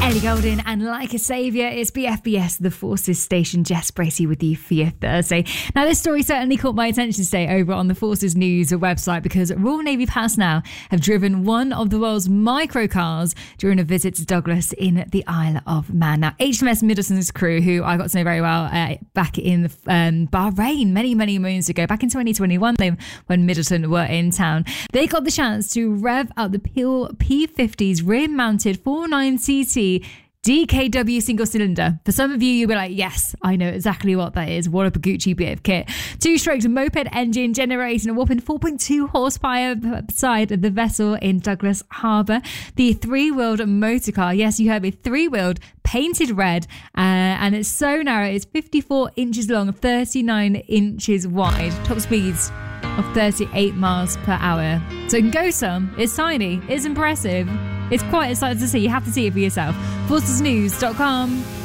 Ellie Goulding and Like a Saviour. It's BFBS, the Forces Station. Jess Bracey with you for your Thursday. Now, this story certainly caught my attention today over on the Forces News website because Royal Navy personnel have driven one of the world's microcars during a visit to Douglas in the Isle of Man. Now, HMS Middleton's crew, who I got to know very well back in Bahrain many moons ago, back in 2021 when Middleton were in town, they got the chance to rev up the P50's rear-mounted 49cc DKW single cylinder. For some of you, you'll be like, yes, I know exactly what that is. What a Gucci bit of kit. Two-stroke moped engine generating a whopping 4.2 horsepower beside the vessel in Douglas Harbour. The three-wheeled motor car, yes, you heard me, three-wheeled, painted red, and it's so narrow. It's 54 inches long, 39 inches wide. Top speeds of 38 miles per hour. So it can go some. It's tiny. It's impressive. It's quite exciting to see. You have to see it for yourself. ForcesNews.com.